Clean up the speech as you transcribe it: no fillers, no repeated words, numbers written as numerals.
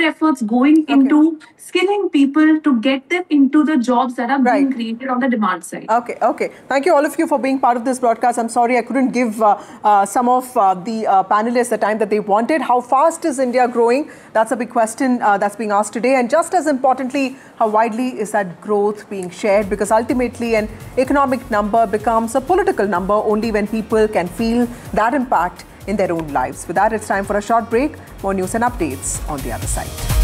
efforts going into skilling people to get them into the jobs that are being created on the demand side. Okay. Thank you all of you for being part of this broadcast. I'm sorry I couldn't give some of the panelists the time that they wanted. How fast is India growing? That's a big question that's being asked today. And just as importantly, how widely is that growth being shared? Because ultimately an economic number becomes a political number only when people can feel that impact in their own lives. With that, it's time for a short break. More news and updates on the other side.